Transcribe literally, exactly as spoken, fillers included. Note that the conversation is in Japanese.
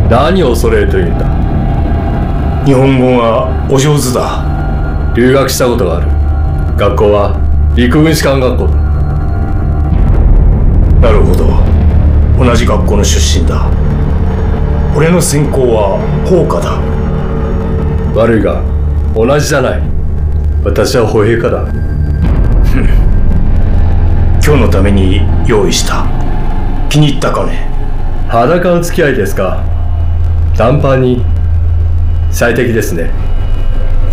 何を恐れるというんだ。 日本語がお上手だ。 留学したことがある。学校は陸軍士官学校だ。 なるほど、同じ学校の出身だ。俺の専攻は砲火だ。 悪いが同じじゃない。私は歩兵科だ。 今日のために用意した。気に入ったかね。 裸の付き合いですか。短パンに最適ですね。